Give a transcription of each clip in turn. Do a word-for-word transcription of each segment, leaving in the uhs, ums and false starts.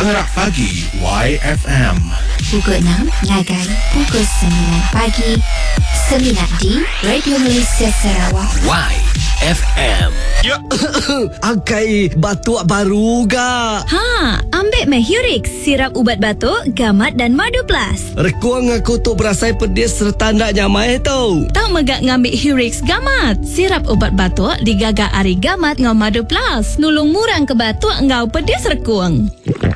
Pengerak Pagi Y F M. Pukul enam hingga pukul sembilan pagi. Sembilan di Radio Malaysia Sarawak. Y F M. Ya, angkai batuk baru ga. Ha, ambil Mehurix, sirap ubat batuk, gamat dan madu plus. Rekuang aku tu berasai pedis serta nak nyamai tau. Tahu megak ngambil Hurix gamat, sirap ubat batuk digagak ari gamat ngau madu plus. Nulung murang ke batuk ngau pedis rekuang.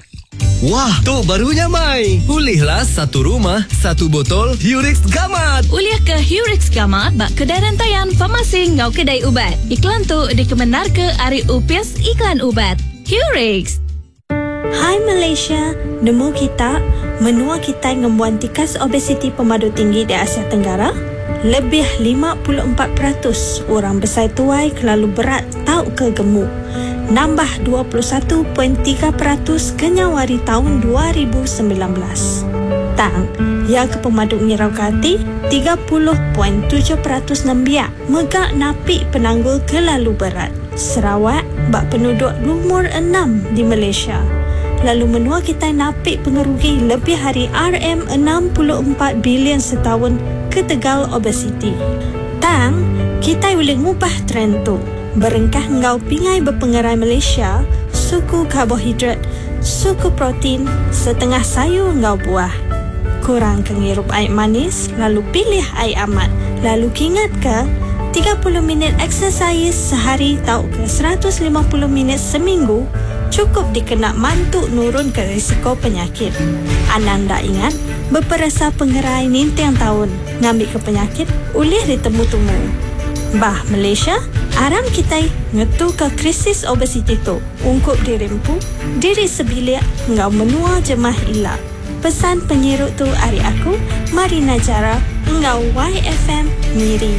Wah, tu barunya Mai. Pulihlah satu rumah, satu botol Hurix Gamat. Uliah ke Hurix Gamat bak kedai rantaian farmasi ngau kedai ubat. Iklan tu dikemenar ke Ari Upias Iklan Ubat. Hurix. Hai Malaysia, nemu kita menua kita ngembuan tikas obesiti pemadu tinggi di Asia Tenggara. Lebih lima puluh empat peratus orang besar tuai kelalu berat tau ke gemuk. Nambah dua puluh satu perpuluhan tiga peratus ke nyawari tahun dua ribu sembilan belas. Tang, yang ke pemaduk ngirau kati, tiga puluh perpuluhan tujuh peratus nembiak megak napi penanggul kelalu berat. Sarawak, bak penduduk umur enam di Malaysia. Lalu menua kita napi pengerugi lebih hari R M enam puluh empat bilion setahun ke tegal obesiti. Tang, kita boleh ngubah trend tu. Berengkah ngau pingai berpengerai Malaysia, suku karbohidrat, suku protein, setengah sayur ngau buah. Kurang kengirup air manis, lalu pilih air amat. Lalu kingat ke, tiga puluh minit exercise sehari tau ke seratus lima puluh minit seminggu, cukup dikenak mantuk nurun ke risiko penyakit. Ananda ingat, berperasa pengerai nintang tahun, ngambil ke penyakit, ulih ditemu temu. Bah Malaysia, aram kita ngetu ke krisis obesiti tu. Ungkup dirimpu, diri sebilik, ngau menua jemah ilak. Pesan penyirut tu hari aku, Marina Jara, ngau Y F M Miri.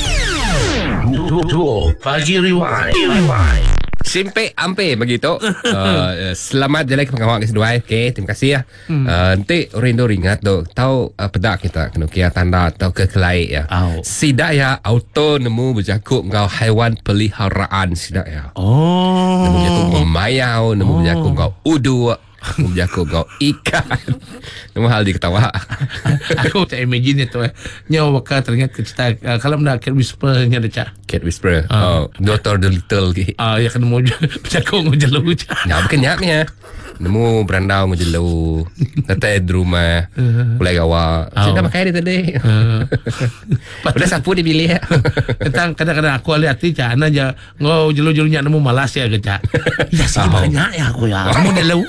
Pagi Rewind. Simpe ampe begitu. uh, selamat jalan ke pengawal kedua. Okey, terima kasih ya. Hmm. Uh, nanti Rindo ingat tu, tahu uh, pedak kita kena kira tanda atau ke kelai ya. Oh. Sidak ya auto nemu berjakup ngau haiwan peliharaan sidak ya. Oh. Nemu berjakup ngau mayau, nemu oh. berjakup ngau udu. Nemu berjakup ngau ikan. Nemu hal diketawa. Aku tak imagine tu eh. Nyawa bakal teringat ke cerita uh, kalau nak Cat Whisperer nya ada cak. Cat Whisperer. Uh. Oh, Doctor Dolittle ke. Ah, uh, ya kena mau berjakup ngau jelu cak. Ya, bukan nyaknya. Nemu berandau ngejelu tetai di rumah mulai gawa saya dah pakai dia tadi udah sapu di bilik tentang kadang-kadang aku lihat hati cak ana aja ngau jelu-jelunya nemu malas ya ke cak ya sih banyak ya aku ya kamu jelu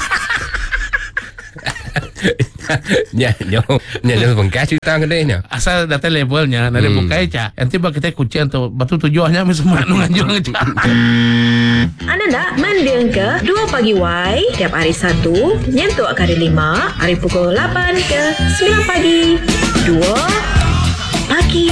nya nya nya nya bengkas cerita gede nya asal data levelnya nade hmm. bukai cak nanti bak kita kucian tu batu tujuannya semua anu nganjur cak. Anda nak mendeng ke dua pagi Y tiap hari Sabtu nyentuk ke hari lima hari pukul lapan ke sembilan pagi dua pagi.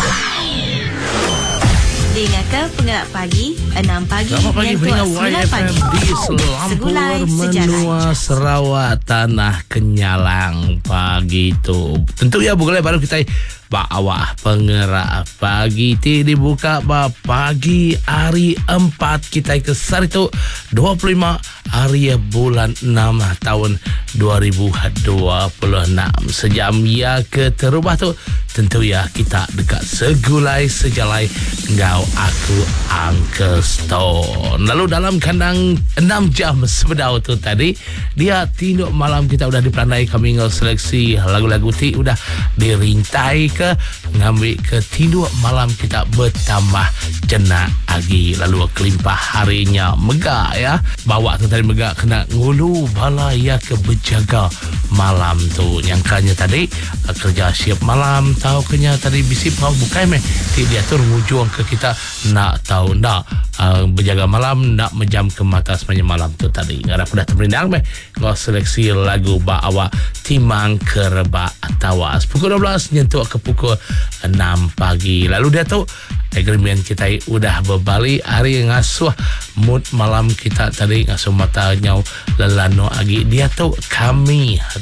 Dengarkan Pengerak Pagi enam pagi Selamat pagi pendengar Y F M di Selampur Menua Sarawak Tanah Kenyalang pagi tu. Tentu ya bukan baru kita bawa Pengerak Pagi ti dibuka ba pagi hari empat kita ke sari tu dua puluh lima hari bulan enam tahun dua ribu dua puluh enam. Sejam ya ke terubah tu tentu ya kita dekat segulai sejalai ngau aku Uncle Stone. Lalu dalam kandang enam jam sebedau tu tadi dia tinduk malam kita udah dipandai kami ngau seleksi lagu-lagu ti udah dirintai ke ngambil ke tinduk malam kita bertambah jenak lagi. Lalu kelimpah harinya megak ya bawa tu tadi megak kena ngulu bala ya ke berjaga malam tu nyangkanya tadi kerja siap malam tahu kenya tadi bisip mau bukai meh ti dia tu ngujung ke kita nak tahu nak uh, berjaga malam nak menjam ke mata sepanjang malam tu tadi ngara dah terberindang meh ngau seleksi lagu ba awak timang kerba tawas pukul dua belas nyentuh ke pukul enam pagi. Lalu dia tu agreement kita udah berbalik hari ngasuh mood malam kita tadi ngasuh mata nyau lelano agi dia tu kami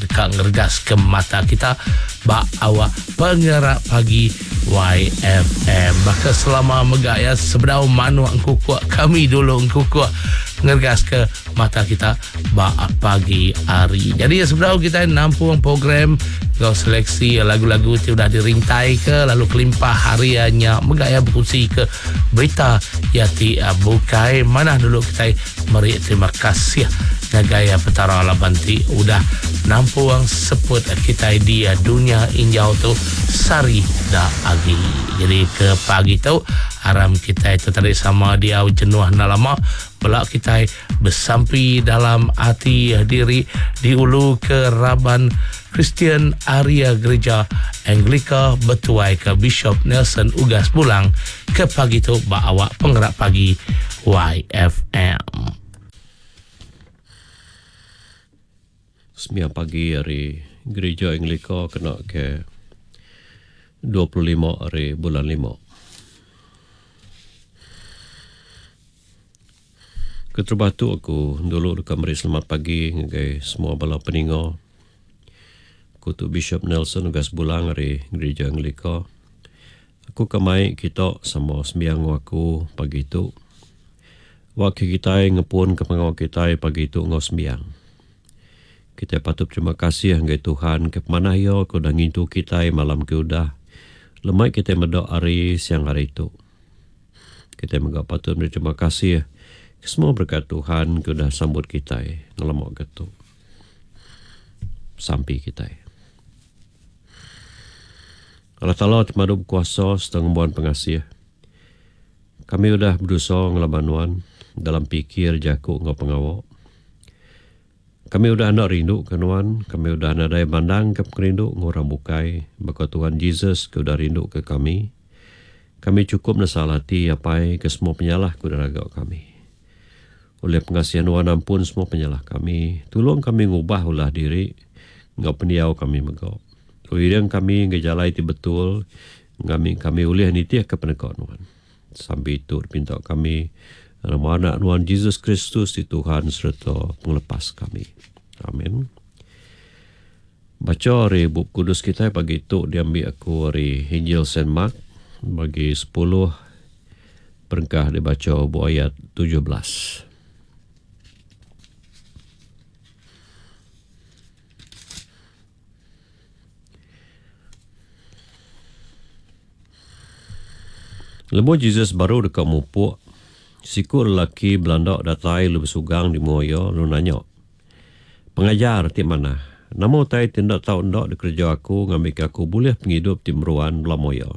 dekat ngergas ke mata kita bak awak pengerak pagi Y F M. Maka selama megak ya sebenarnya manu engkau kuat kami dulu engkau kuat ngergas ke mata kita bak pagi hari. Jadi ya sebenarnya kita nampung program kau seleksi lagu-lagu itu sudah dirintai ke lalu kelimpah hariannya megak ya berkongsi ke berita ya ti bukai mana dulu kita meri terima kasih gaya petara ala banti udah nampung seput kita dia dunia injau tu sari dah agi. Jadi ke pagi tu haram kita itu tadi sama dia jenuh na lama belak kita bersampi dalam hati diri di ulu ke Raban Kristian Area Gereja Anglika Betuai ke Bishop Nelson Ugas Bulang ke pagi tu bak awak penggerak pagi Y F M. Sembilan pagi hari Gereja Anglika kena ke dua puluh lima hari bulan lima. Keterbatu aku dulu dekat meri selamat pagi ngai semua bala peninga. Kutu Bishop Nelson Ugas Bulang hari Gereja Anglika. Aku kamai kita sama sembiang aku pagi tu. Wakil kita ngepun ke pengawal kita pagi tu ngau sembiang. Kita patut terima kasih ngai Tuhan ke mana yo ko dah ngintu kita malam ke udah. Lemai kita medok hari siang hari itu. Kita megak patut berterima kasih semua berkat Tuhan ke udah sambut kita ngelamak gitu. Sampai kita. Allah Ta'ala temadu kuasa setengah buan pengasih. Kami udah berusaha ngelabanuan dalam pikir jakuk ngau pengawak. Kami udah nak rindu kenuan, kami udah nak daya pandang ke kerindu ngorang bukai, baka Tuhan Yesus ke udah rindu ke kami. Kami cukup nasalati apai ke semua penyalah ke udah ragak kami. Oleh pengasihan Tuhan ampun semua penyalah kami, tolong kami ngubah ulah diri, ngau peniau kami megak. Uirang kami ngejalai ti betul, kami kami ulih nitiah ke penegak Tuhan. Sampai itu pinta kami, nama anak Tuhan Yesus Kristus di Tuhan serta penglepas kami. Amin. Baca hari buku kudus kita pagi itu diambil aku hari Injil Saint Mark bagi sepuluh perengkah dibaca buku ayat tujuh belas. Lemu Jesus baru dekat mupuk. Siku lelaki Belanda datai lu bersugang di Moyo lu nanya. Pengajar ti mana? Namo tai tindak tahu ndak di kerja aku ngambil aku boleh penghidup ti meruan belah Moyo.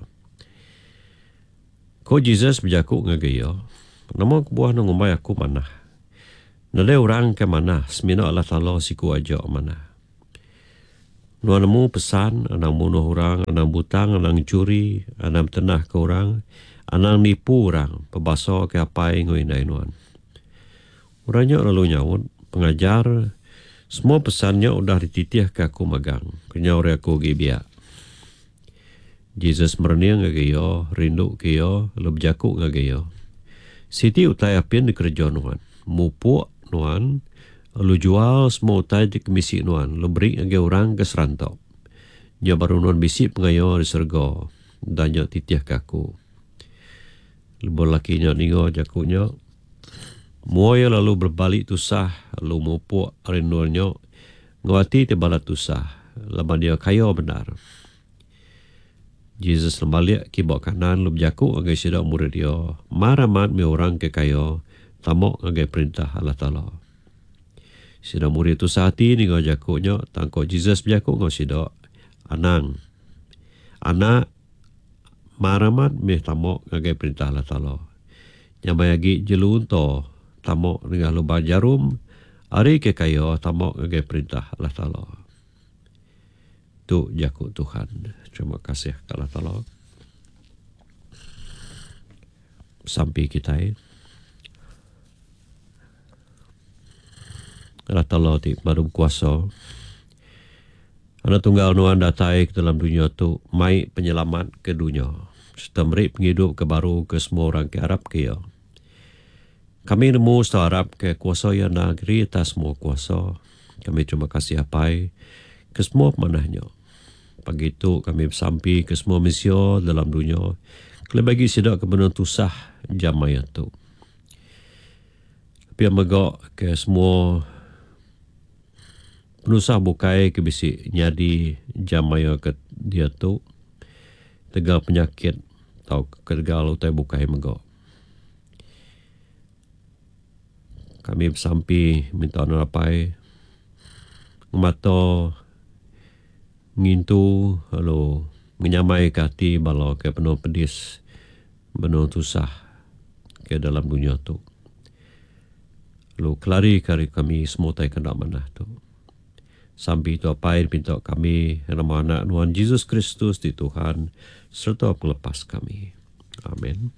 Ko Jesus berjakuk ngagaya. Namo kebuah nangumbai aku mana? Nade orang ke mana? Semina Allah Ta'ala siku aja mana? Nuan nemu pesan, anang bunuh orang, anang butang, anang curi, anang tenah ke orang, anang nipu orang, pebasa ke apa yang ngoi nuan. Orangnya lalu nyawut, pengajar, semua pesannya udah dititih ke aku magang, kenya orang aku gibiak. Jesus mereniang ngagayo, rindu kayo, lebih jakuk ngagayo. Siti utai apian di kerja nuan, mupuk nuan, lu jual semua utai di komisi nuan, lu beri ngagay orang ke serantau. Nya baru nuan bisi pengayo di serga, dan nya titih ke aku. Lebih lakinya ningo jakuknya, muaya lalu berbalik tusah, lalu mupuk rinduannya, ngawati tibala tusah, lama dia kaya benar. Jesus lembalik kibak kanan, lebih jakuk ngagay sidak murid dia, maramat mi orang ke kaya, tamok ngagay perintah Allah Ta'ala. Sidak murid tu sehati ni ngau jakuknya, tangkau Jesus berjakuk ngau sidak, anang. Anak, maramat meh tamok ngagay perintah Allah Ta'ala. Yang bayagi jelun to, tamok dengan lubang jarum, hari ke kaya tamok ngagay perintah Allah Ta'ala. Tu jakuk Tuhan. Terima kasih Allah Ta'ala. Sampai kita ini. Allah Ta'ala ti baru kuasa. Anak tunggal nuan datai ke dalam dunia tu mai penyelamat ke dunia. Serta meri penghidup ke baru ke semua orang ke Arab ke ya. Kami nemu setahu Arab ke kuasa yang negeri atas semua kuasa. Kami terima kasih apai. ke semua pemanahnya. Pagi itu kami bersampi ke semua misio dalam dunia. Kalau bagi sidak ke benar tusah jamaya tu. Tapi yang megak ke semua penusah bukai ke bisik nyadi jamaya ke dia tu. Tegal penyakit atau ketegal utai bukai megak. Kami bersampi minta narapai mata ngintu lalu menyamai ke hati bala ke penuh pedis penuh tusah ke dalam dunia tu. Lalu kelari kari kami semua tai kena mana tu. Sampai itu apa yang pinta kami nama anak Tuhan Yesus Kristus di Tuhan serta pelepas kami. Amin.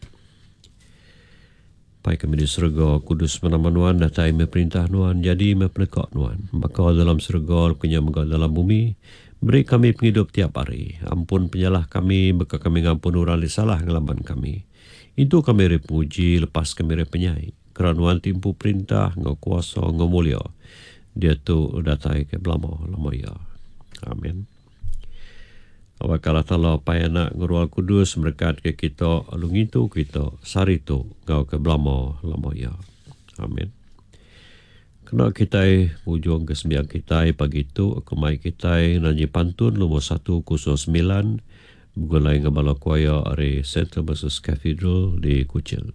Pai kami di surga, kudus menama Tuhan, datai memerintah Tuhan, jadi mepenekak Tuhan. Maka dalam surga, punya megak dalam bumi, beri kami penghidup tiap hari. Ampun penyalah kami, beka kami ngampun orang salah ngelaban kami. Itu kami repuji, lepas kami repenyai. Kerana Tuhan timpu perintah, ngau kuasa, ngau mulia. Dia tu datai ke belama, lama ya. Amin. Awak kala tala pai anak ngurual kudus berkat ke kita alung itu kita sari tu ngau ke belama lama ya. Amin. Kena kita ujung ke sembiang kita pagi itu kemai kita nanyi pantun nomor satu kosong sembilan. Bukan lain ke bala kuaya dari Saint Thomas Cathedral di Kuching.